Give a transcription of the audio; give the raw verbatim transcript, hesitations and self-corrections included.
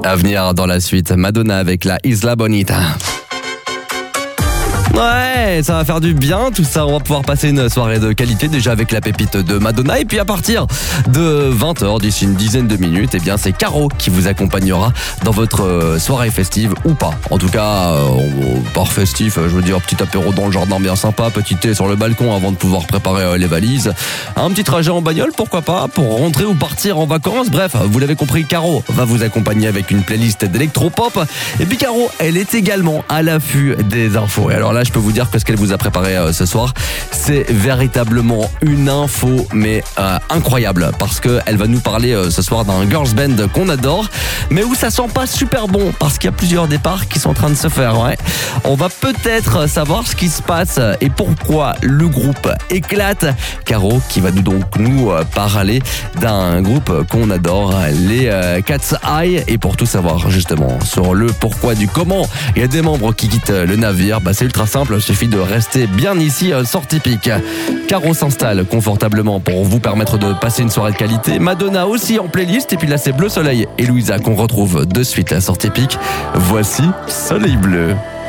À venir dans la suite, Madonna avec la Isla Bonita. Ouais, ça va faire du bien, tout ça, on va pouvoir passer une soirée de qualité déjà avec la pépite de Madonna et puis à partir de vingt heures, d'ici une dizaine de minutes, eh bien c'est Caro qui vous accompagnera dans votre soirée festive ou pas. En tout cas, euh, par festif, je veux dire petit apéro dans le jardin bien sympa, petit thé sur le balcon avant de pouvoir préparer euh, les valises, un petit trajet en bagnole, pourquoi pas, pour rentrer ou partir en vacances. Bref, vous l'avez compris, Caro va vous accompagner avec une playlist d'électropop et puis Caro, elle est également à l'affût des infos. Et alors là, je peux vous dire que ce qu'elle vous a préparé euh, ce soir, c'est véritablement une info, mais euh, incroyable, parce qu'elle va nous parler euh, ce soir d'un girls band qu'on adore, mais où ça sent pas super bon, parce qu'il y a plusieurs départs qui sont en train de se faire. Ouais. On va peut-être savoir ce qui se passe et pourquoi le groupe éclate. Caro qui va nous donc nous euh, parler d'un groupe qu'on adore, les euh, Cat's Eye, et pour tout savoir justement sur le pourquoi du comment il y a des membres qui quittent le navire, bah, c'est ultra simple. Il suffit de rester bien ici, Sortie Pic. Caro s'installe confortablement pour vous permettre de passer une soirée de qualité. Madonna aussi en playlist. Et puis là, c'est Bleu Soleil et Louisa qu'on retrouve de suite à Sortie Pic. Voici Soleil Bleu.